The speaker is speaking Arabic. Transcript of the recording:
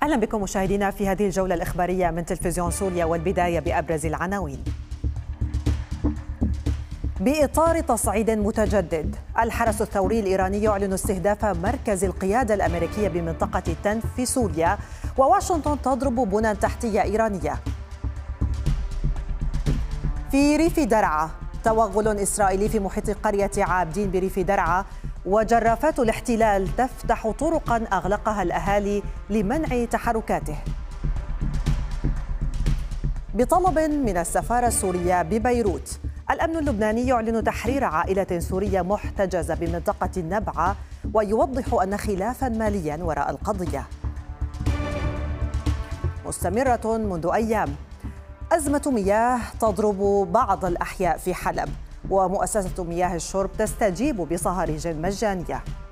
أهلا بكم مشاهدينا في هذه الجولة الإخبارية من تلفزيون سوريا، والبداية بأبرز العناوين. بإطار تصعيد متجدد، الحرس الثوري الإيراني يعلن استهداف مركز القيادة الأمريكية بمنطقة تنف في سوريا، وواشنطن تضرب بنى تحتية إيرانية. في ريف درعا، توغل إسرائيلي في محيط قرية عابدين بريف درعا، وجرافات الاحتلال تفتح طرقاً أغلقها الأهالي لمنع تحركاته. بطلب من السفارة السورية ببيروت، الأمن اللبناني يعلن تحرير عائلة سورية محتجزة بمنطقة النبعة، ويوضح أن خلافاً مالياً وراء القضية. مستمرة منذ أيام، أزمة مياه تضرب بعض الأحياء في حلب، ومؤسسة مياه الشرب تستجيب بصهاريج مجانية.